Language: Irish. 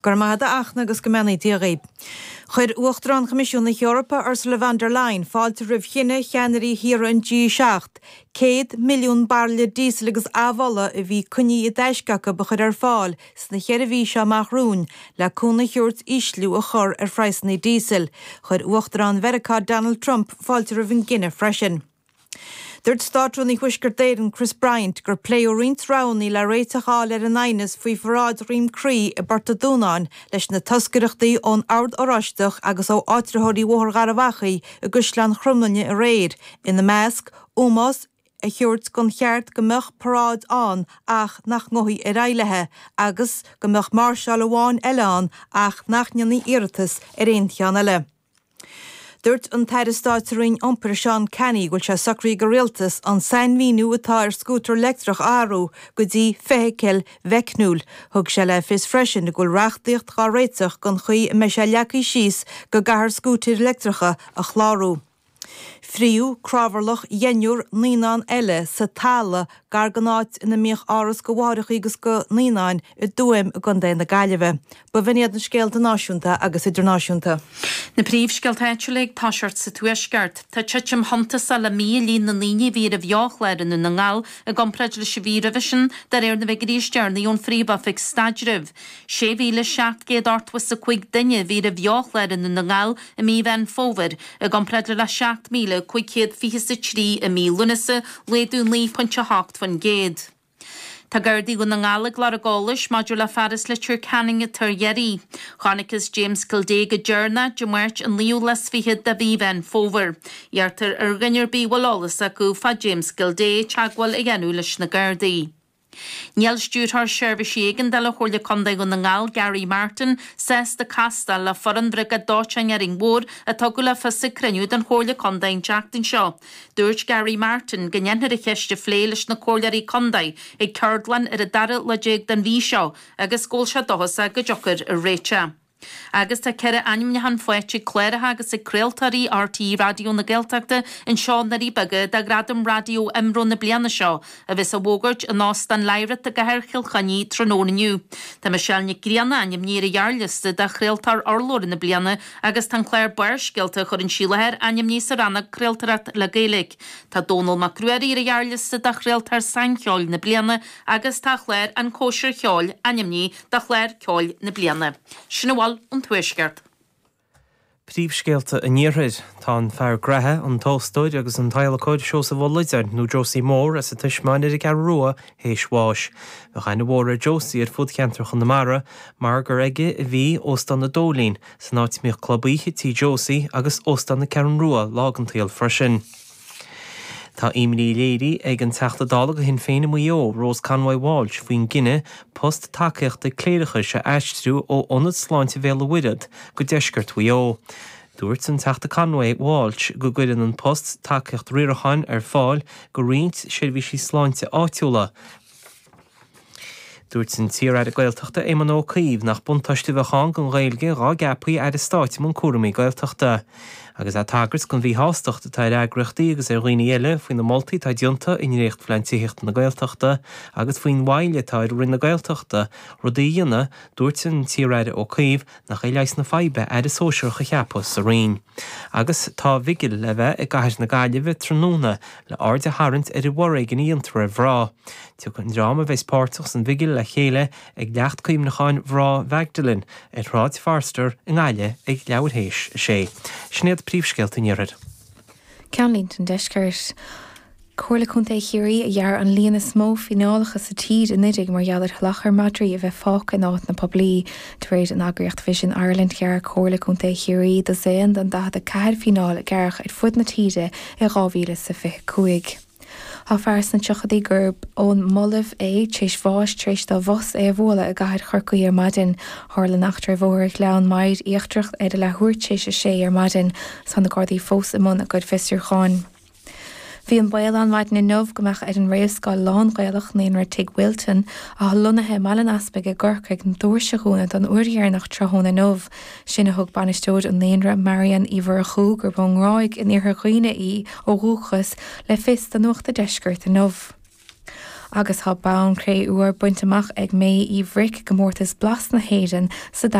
Gormada achna agus gomenna diagaí. Chuir uachtarán Comisiúna Eorpa Ursula von der Leyen fáilte ribh chinne cheannarí híra an G7, 100 milliún barla dísel agus ábhalla a bhí cuní i deiscacha ba chuir ar fáil sna cheirihí se amachrún le cúna thiúirt ísliú a chur ar freisnaí dísel. Chuir uachtarán Verachá Donald Trump fáilte ribh an gine freisin. Dúirt státrúnaí huisgur déireann Chris Bryant gur pléú rint ránaí le réiteáil ar an ainas faoi bhráid rím crí i Barta Dúnáin leis na toscaireachtaí ón ard óráisteach agus ó áitritheoirí mhór Garabhachaí a Gusleán Chrumlanne a réir ina measc Ómos a thiúirt gon cheart go mbeadh paráid an ach nach ngothaí ar eilethe agus go mbeadh Marshall amháin eileán ach nach neannaí iiritas ar aon cheann eile. Dúirt an teirestáitirín iompar Seán Kenny goil se sacraí go rialtas an 100 míniú atá ar scútar electrach áú go dtí feithicil bheicnúil. Thug se le fis freisin na gúil reachtaíocht gá réiteach gon chuí me se leacaí síos go gahar scútar electracha a chlárú. Friú crábharlach dhéanúr níán eile sa tála gar gnáit ina míoch áras go bhharach agus go níáin i dúim a gandéin na gaiileh, ba bhíad na scéalta náisiúnta agus idirnáisiúnta. Na príomhscealtaitiúlaigh táseart sa tuaisceart, tá titim hantas a le líon na líine bhí a bheoch leiranú na ngáil a gompreid le sibhíra visin dar ar na bheigríistearnaí ón phríomh fig staidiribh. 7,700 sa chuig duine bhí a bheoch leiranú na ngáil a mí bhean fómhar a gompreid le 7,543 a mí lunasa léadú 9.8 fan géad. Tá gardaí go na ngála glar a gális maidir le faras le túr canning a targéirí. Chánachas James Kildé go dearna de muirt an líú les fihead da bhíhen fómhar. Iartar ar gannear bíhlálas a go fa James Kildé teagháil a ghenú leis na gardaí. Níl stúrthar seirbhísígan de le chóirle condaigh go na ngáil Gary Martin sés de castal le foran brega dáteang ar ingbór a tugu le fisa cruniú den chóirle condaigh Jackton seo. Dúirt Gary Martin gannenthar a cheiste flé leis na chóirleirí condaigh ag Cardlan ar a dara le déag den bhí seo agus scóil se dohasa go deochar a réite. Agus tá ceire animnehan foiite cléirethe agus i creaaltarí RTí radio na Gaeltachta in seánnarí baga de gradam radio imró na bliana seo a bheits a bhógairt a nás den leiret a gahar chilchaní trónónaniu. Tá me sealne gríanna anim níir a jaarliste de creaaltar orlór na bliana agus tan cléir buirsgeilta chur in sílaheir anim níos a ranna creaaltarat le Gaelic. Tá Donald Macruarí a jaarliste de creaaltar sancheáil na bliana agus tá chléir an cóisiir cheáil anim ní de chléir ceáil na bliana. Sinna an tuaisceart. Príomhscéalta a níorthaid tá an fear grathe an tóstóid agus an tailacóid seo sa bhlidir nó Josie Moore as a tuismáinir ag rua héisháis. Bheith chaine bhór Josie ar fud ceantrach an na mara mar gur aige a bhí óstan na dólín san áit míoch clubaíthe tí Josie agus óstan na ceann rua lágantaíal freisin. Tá imní léirí ag an teachta dála go hin féin muo Rose Conway Walsh faoin gine post takeíocht de cléiricha se eistrú ó ionad sláinte bhéla wiad go deisgurt muo. Dúirt an teachta Conway Walsh go gcuireann an post takeíocht riaracháin ar fáil go riint seirbhí sí sláinte áitiúla. Dúirt an tíar a Gaeltachta é man ócaíomh nach buntáiste bheitán go Gaeilge rá gapaí ar a stáit man cuaramí Gaeltachta. Agus a tagart gon bhí hástocht atá agrachtaí agus ar roioine eile faoin na moltaí tá dionta in réocht fleinttíocht na Gaeltachta agus faoin bhaile tá rin na Gaeltachta rudaíonna dúirt an tíráide ó caomh nach é leis na faibe ar a sóisiircha cheappas sa rion. Agus tá vigil le bheith i gaiir na gaiileh tróna le áde harint ar i bhra gan íontar a bhrá. Tu an drama bheits páirteach san vigil le chéile ag lecht chuim na cháin bhrá Magdalene ar ráid farster in gáile ag leabharthéis sé. Snéad príomhscéalta níorthaid. Ceanlínt an deisceart Chorla chunta chéirí a dhear an líana smó finálachas sa tíd in idig mar geallar lachar Madrí a bheith fáca in áit na poblí réid an agriocht Vision Ireland gear chorla chunta chéirí do séan an dahad a ceir fináil a gearch ar fud na tíide i 2025. Tá fears na tuchadaí gurb ón molamh é tééis bháis trééis dá bhos é bhla a gaiid chorcaí ar maidin hála nachtar bhór leann maid íochtreacht éidir le thuairtééis sé ar maidin san na Gardaí fós imón a go fisir cháin. Bhí an bail an maidin in nómh gomach ar an réamhscáil lán gaalach naonar Tig Wilton a lunathe mean aspaig a ggurcaig an dúirseúna don uirhearnach trethóna nómh sinna thug banistóid an léonra Marian Iver a chuú gur bon ráig in ar chuoine í ó rúchas le fis den nuachta deisgurt a nómh. agus há ban cré uair buinteach ag mé í bhric gomórtas blas na héan sa